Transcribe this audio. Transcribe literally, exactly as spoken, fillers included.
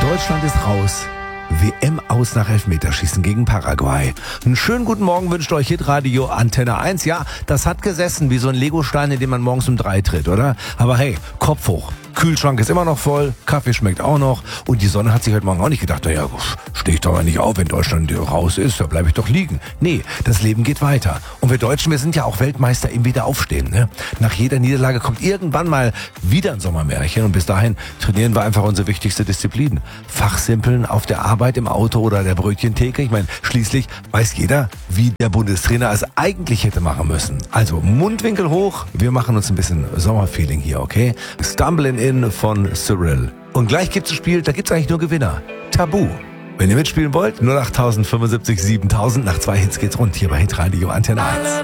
Deutschland ist raus. W M aus nach Elfmeterschießen gegen Paraguay. Einen schönen guten Morgen wünscht euch Hitradio Antenne eins. Ja, das hat gesessen wie so ein Legostein, in den man morgens um drei tritt, oder? Aber hey, Kopf hoch. Kühlschrank ist immer noch voll, Kaffee schmeckt auch noch und die Sonne hat sich heute Morgen auch nicht gedacht, naja, stehe ich doch mal nicht auf, wenn Deutschland raus ist, da bleibe ich doch liegen. Nee, das Leben geht weiter. Und wir Deutschen, wir sind ja auch Weltmeister im Wiederaufstehen. Ne? Nach jeder Niederlage kommt irgendwann mal wieder ein Sommermärchen und bis dahin trainieren wir einfach unsere wichtigste Disziplin. Fachsimpeln auf der Arbeit, im Auto oder der Brötchentheke. Ich meine, schließlich weiß jeder, wie der Bundestrainer es eigentlich hätte machen müssen. Also Mundwinkel hoch, wir machen uns ein bisschen Sommerfeeling hier, okay? Stumbling in von Cyril. Und gleich gibt's ein Spiel, da gibt's eigentlich nur Gewinner. Tabu. Wenn ihr mitspielen wollt, null acht fünfundsiebzig siebentausend, nach zwei Hits geht's rund hier bei Hitradio Antenne eins.